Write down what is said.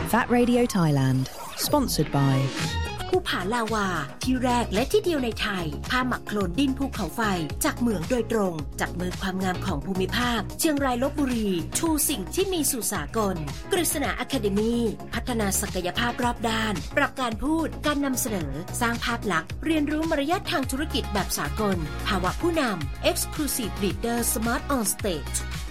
VAT Radio Thailand Sponsored by ภูผาลาวาที่แรกและที่เดียวในไทยผ้าหมักโคลนดินภูเขาไฟจากเหมืองโดยตรงจากเมืองความงามของภูมิภาคเชียงรายลพบุรีชูสิ่งที่มีสู่สากลกฤษณาอะคาเดมีพัฒนาศักยภาพรอบด้านปรับการพูดการนำเสนอสร้างภาพลักษณ์เรียนรู้มารยาททางธุรกิจแบบสากลภาวะผู้นำ Exclusive Leader Smart on Stage